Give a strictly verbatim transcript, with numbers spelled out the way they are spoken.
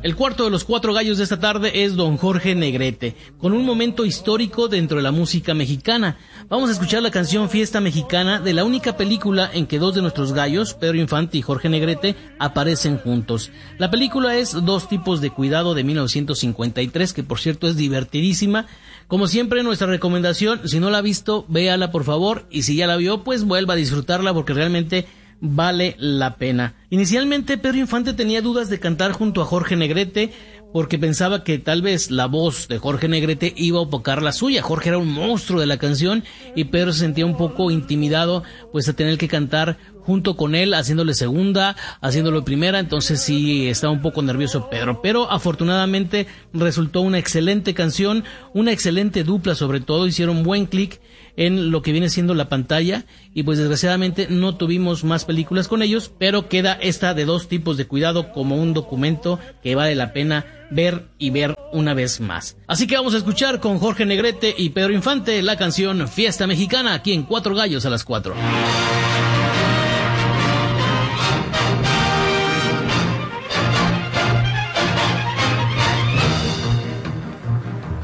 El cuarto de los cuatro gallos de esta tarde es don Jorge Negrete, con un momento histórico dentro de la música mexicana. Vamos a escuchar la canción Fiesta Mexicana de la única película en que dos de nuestros gallos, Pedro Infante y Jorge Negrete, aparecen juntos. La película es Dos tipos de cuidado de mil novecientos cincuenta y tres, que por cierto es divertidísima. Como siempre, nuestra recomendación, si no la ha visto, véala por favor, y si ya la vio, pues vuelva a disfrutarla porque realmente vale la pena. Inicialmente Pedro Infante tenía dudas de cantar junto a Jorge Negrete porque pensaba que tal vez la voz de Jorge Negrete iba a opacar la suya. Jorge era un monstruo de la canción y Pedro se sentía un poco intimidado pues a tener que cantar junto con él, haciéndole segunda, haciéndolo primera, entonces sí estaba un poco nervioso Pedro, pero afortunadamente resultó una excelente canción, una excelente dupla, sobre todo hicieron buen clic en lo que viene siendo la pantalla y pues desgraciadamente no tuvimos más películas con ellos, pero queda esta de Dos tipos de cuidado como un documento que vale la pena ver y ver una vez más. Así que vamos a escuchar con Jorge Negrete y Pedro Infante la canción Fiesta Mexicana aquí en Cuatro Gallos a las Cuatro.